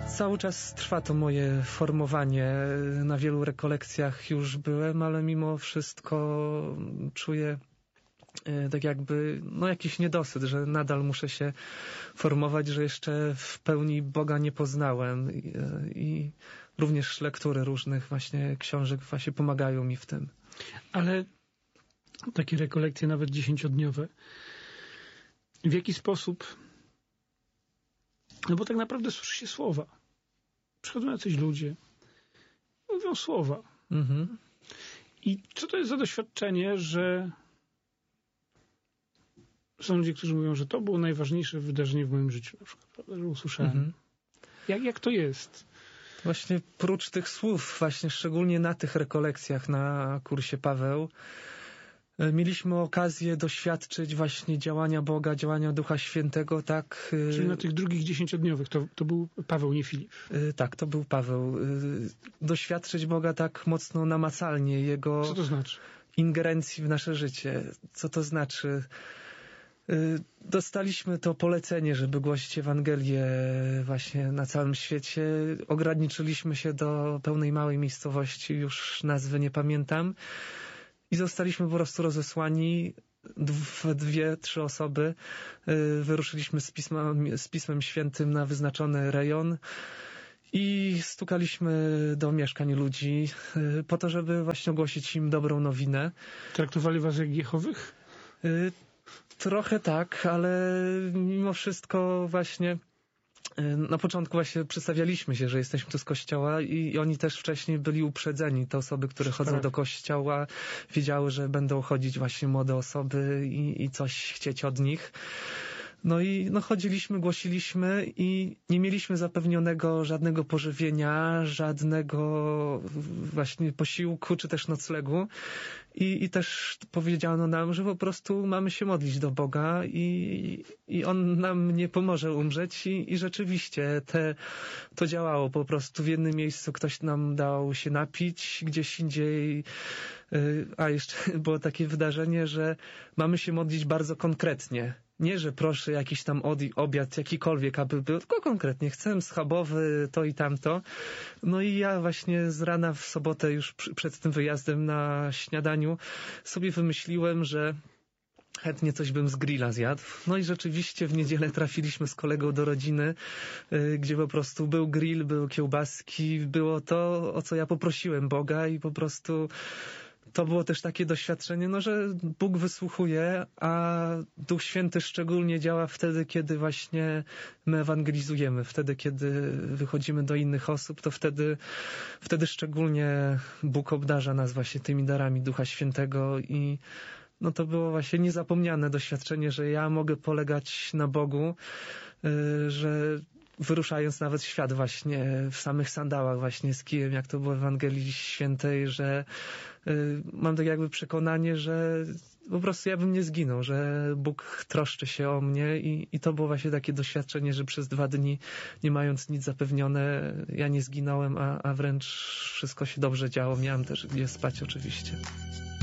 Cały czas trwa to moje formowanie. Na wielu rekolekcjach już byłem, ale mimo wszystko czuję tak jakby jakiś niedosyt, że nadal muszę się formować, że jeszcze w pełni Boga nie poznałem i również lektury różnych właśnie książek właśnie pomagają mi w tym. Ale takie rekolekcje, nawet 10-dniowe, w jaki sposób? No bo tak naprawdę słyszy się słowa. Przychodzą jacyś ludzie, mówią słowa. Mhm. I co to jest za doświadczenie, że są ludzie, którzy mówią, że to było najważniejsze wydarzenie w moim życiu, na przykład, prawda, że usłyszałem. Mhm. Jak to jest? Właśnie prócz tych słów, właśnie szczególnie na tych rekolekcjach na kursie Paweł, mieliśmy okazję doświadczyć właśnie działania Boga, działania Ducha Świętego, tak. Czyli na tych drugich 10-dniowych to był Paweł, nie Filip. Tak, to był Paweł. Doświadczyć Boga tak mocno namacalnie, Jego Co to znaczy? ingerencji w nasze życie. Co to znaczy? Dostaliśmy to polecenie, żeby głosić Ewangelię właśnie na całym świecie. Ograniczyliśmy się do pełnej małej miejscowości, już nazwy nie pamiętam. I zostaliśmy po prostu rozesłani w 2-3 osoby. Wyruszyliśmy z Pismem Świętym na wyznaczony rejon i stukaliśmy do mieszkań ludzi po to, żeby właśnie ogłosić im dobrą nowinę. Traktowali was jak Jehowych? Trochę tak, ale mimo wszystko właśnie na początku właśnie przedstawialiśmy się, że jesteśmy tu z kościoła i oni też wcześniej byli uprzedzeni. Te osoby, które chodzą do kościoła, wiedziały, że będą chodzić właśnie młode osoby i coś chcieć od nich. No i chodziliśmy, głosiliśmy i nie mieliśmy zapewnionego żadnego pożywienia, żadnego właśnie posiłku, czy też noclegu. I też powiedziano nam, że po prostu mamy się modlić do Boga i On nam nie pomoże umrzeć. I rzeczywiście to działało po prostu. W jednym miejscu ktoś nam dał się napić, gdzieś indziej. A jeszcze było takie wydarzenie, że mamy się modlić bardzo konkretnie. Nie, że proszę jakiś tam obiad jakikolwiek, aby był, tylko konkretnie chcę schabowy, to i tamto. No i ja właśnie z rana w sobotę już przed tym wyjazdem na śniadaniu sobie wymyśliłem, że chętnie coś bym z grilla zjadł. No i rzeczywiście w niedzielę trafiliśmy z kolegą do rodziny, gdzie po prostu był grill, były kiełbaski, było to, o co ja poprosiłem Boga i po prostu to było też takie doświadczenie, że Bóg wysłuchuje, a Duch Święty szczególnie działa wtedy, kiedy właśnie my ewangelizujemy, wtedy, kiedy wychodzimy do innych osób, to wtedy szczególnie Bóg obdarza nas właśnie tymi darami Ducha Świętego i to było właśnie niezapomniane doświadczenie, że ja mogę polegać na Bogu, że wyruszając nawet w świat właśnie w samych sandałach właśnie z kijem, jak to było w Ewangelii Świętej, że mam tak jakby przekonanie, że po prostu ja bym nie zginął, że Bóg troszczy się o mnie i to było właśnie takie doświadczenie, że przez 2 dni, nie mając nic zapewnione, ja nie zginąłem, a wręcz wszystko się dobrze działo. Miałem też gdzie spać oczywiście.